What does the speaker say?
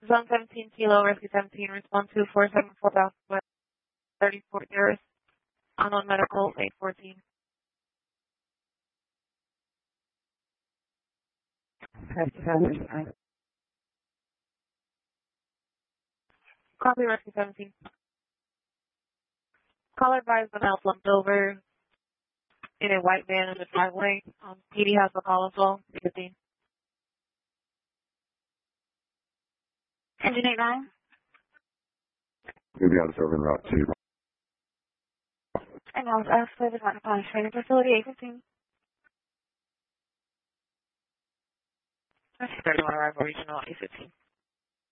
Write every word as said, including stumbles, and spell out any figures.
Zone seventeen Kilo, Rescue seventeen, respond to four seven four Southwest thirty-four Terrace, unknown medical, eight fourteen. Copy, Rescue seventeen. Caller advised when I slumped over in a white van in the driveway. Um, P D has the call as well, fifteen. Engine eight nine. We'll be on the serving route two. And I was asked for the Metropolitan Training Facility, eight fifteen. thirty-one Arrival Regional, eight fifteen.